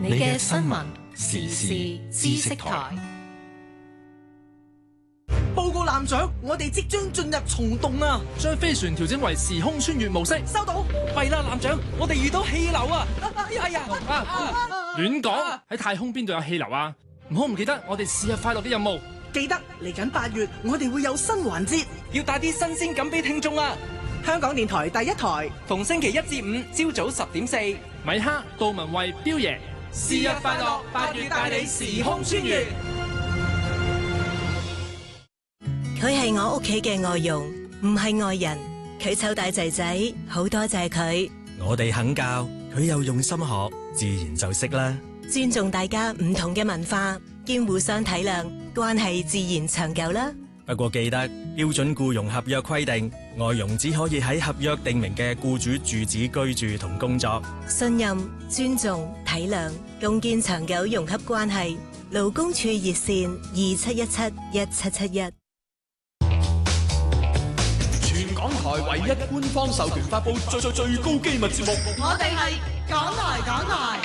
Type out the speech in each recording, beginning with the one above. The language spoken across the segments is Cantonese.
你嘅新聞時事知識台。 報告艦長，我哋即將進入蟲洞啊！ 將飛船調整為時空穿越模式。 收到。 弊啦，艦長，我哋遇到氣流啊！亂講，喺太空邊度有氣流啊？唔好唔記得我哋是日快樂嘅任務。 記得嚟緊8月，我哋會有新環節， 要帶啲新鮮感俾聽眾啊！ 香港電台第一台， 逢星期1至5朝早10:4， 米哈、杜文慧、彪爺， 是日快樂，8月帶你時空穿越。 佢係我屋企嘅外傭，唔係外人。佢湊大仔仔，好多謝佢。 我哋肯教，佢又用心學，自然就識啦。 尊重大家唔同嘅文化，兼互相體諒，關係自然長久啦。 不過記得標準僱傭合約規定，外傭只可以喺合約訂明嘅僱主住址居住同工作。 信任、尊重、體諒，共建長久融洽關係。勞工處熱線27171771。 全港台唯一官方授權發布最高機密節目， 我哋係港台。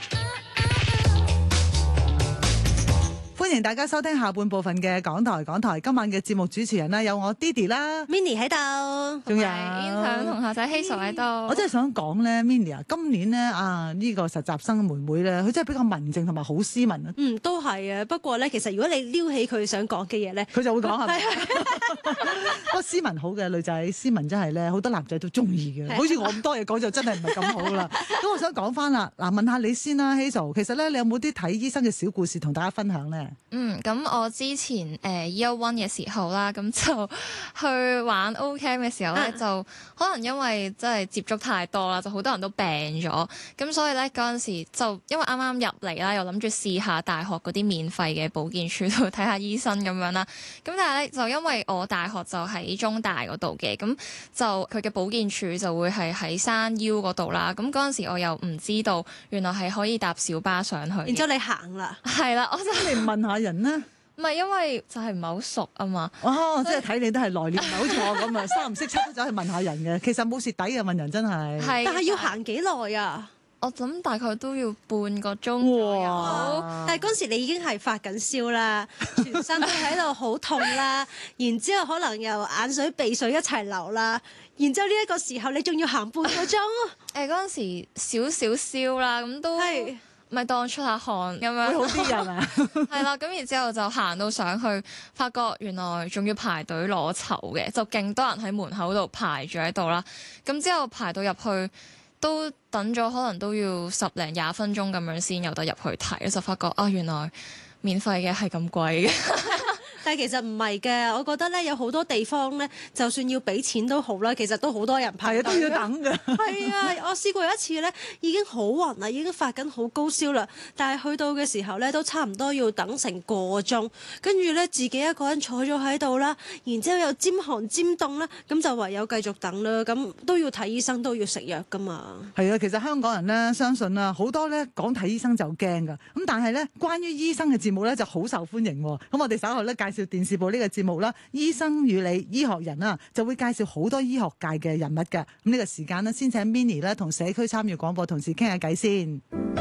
歡迎大家收聽下半部分嘅港台。今晚嘅節目主持人啦，有我 Didi 啦 ，Minnie 喺度， 仲有 Intern 同學仔 Hazel 喺度。 我真係想講咧 ，Minnie 啊，今年咧呢個實習生妹妹咧，佢真係比較文靜同埋好斯文啊。 都係啊。不過咧，其實如果你撩起佢想講嘅嘢咧， 佢就會講係咪？不過斯文好嘅女仔，斯文真係咧，好多男仔都中意嘅。好似我咁多嘢講就真係唔係咁好啦。咁我想講翻啦，嗱，問下你先啦 ，Hazel，其實咧，你有冇啲睇醫生嘅小故事同大家分享咧？ 咁我之前Year One 嘅時候啦，咁就去玩 O-Camp 嘅時候咧，就可能因為真係接觸太多啦，就好多人都病咗，咁所以咧嗰陣時就因為啱啱入嚟啦，又諗住試下大學嗰啲免費嘅保健處度睇下醫生咁樣啦，咁但係咧就因為我大學就喺中大嗰度嘅，咁就佢嘅保健處就會係喺山腰嗰度啦，咁嗰陣時我又唔知道原來係可以搭小巴上去， 然之後你行啦， 係啦，我就你唔問下人咧？ 唔係，因為就係唔係好熟啊嘛。 即係睇你都係內斂，唔係好似我咁啊，三唔識七都走去問下人嘅。其實冇蝕底嘅，問人真係。 係， 但係要行幾耐啊？ 我諗大概都要半個鐘左右。 但係嗰時你已經係發緊燒啦，全身都喺度好痛啦，然之後可能又眼水鼻水一齊流啦，然之後呢一個時候你仲要行半個鐘。 嗰陣時少少燒啦，咁都係。咪當出下汗咁樣， 會好啲人啊！ 係啦，咁然之後就行到上去，發覺原來仲要排隊攞籌嘅，就勁多人喺門口度排住喺度啦。咁之後排到入去，都等咗可能都要10零20分鐘咁樣先有得入去睇，就發覺原來免費嘅係咁貴嘅。 但係其實唔係嘅，我覺得咧有好多地方咧，就算要俾錢都好啦，其實都好多人排隊， 都要等㗎。 係啊，我試過有一次咧，已經好暈啦，已經發緊好高燒啦，但係去到嘅時候咧，都差唔多要等成個鐘，跟住咧自己一個人坐咗喺度啦，然之後又尖寒尖凍啦，咁就唯有繼續等啦。咁都要睇醫生，都要食藥㗎嘛。 係啊，其實香港人咧相信啊，好多咧講睇醫生就驚㗎。咁但係咧，關於醫生嘅節目咧就好受歡迎喎。咁我哋稍後咧介紹電視部呢個節目啦，醫生與你醫學人啊，就會介紹好多醫學界嘅人物嘅。咁呢個時間呢，先請 Minnie 咧同社區參與廣播同事傾下偈先。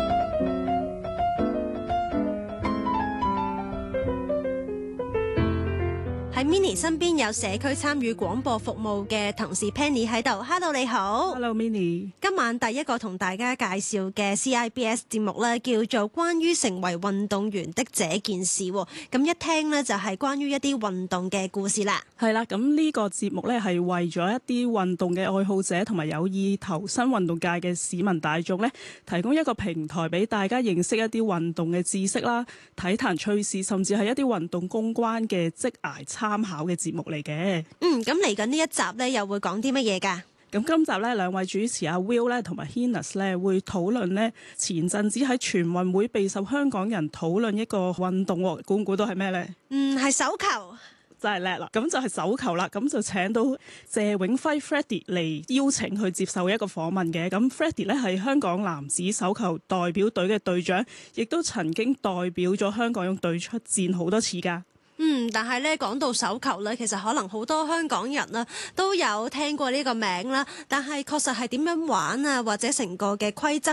喺 Minnie 身邊有社區參與廣播服務嘅同事 Penny 喺度。Hello， 你好。 Hello Minnie。 今晚第一個同大家介紹嘅 CIBS 節目咧，叫做關於成為運動員的這件事。咁一聽呢，就係關於一啲運動嘅故事啦。 係啦，咁呢個節目呢，係為咗一啲運動嘅愛好者同埋有意投身運動界嘅市民大眾呢，提供一個平台俾大家認識一啲運動嘅知識啦、體壇趣事，甚至係一啲運動公關嘅職涯參考嘅節目嚟嘅。 咁嚟緊呢一集呢，又會講啲乜嘢㗎？ 咁今集呢，兩位主持阿 Will 咧同埋 Hinus 咧會討論呢前陣子喺全運會備受香港人討論一個運動喎，估唔估到係咩呢？ 係手球。 真係叻啦！咁就係手球啦，咁就請到謝永輝 Freddie 嚟邀請去接受一個訪問嘅。咁 Freddie 咧係香港男子手球代表隊嘅隊長，亦都曾經代表咗香港隊出戰好多次㗎。 但係咧講到手球咧，其實可能好多香港人啦都有聽過呢個名啦，但係確實係點樣玩啊，或者成個嘅規則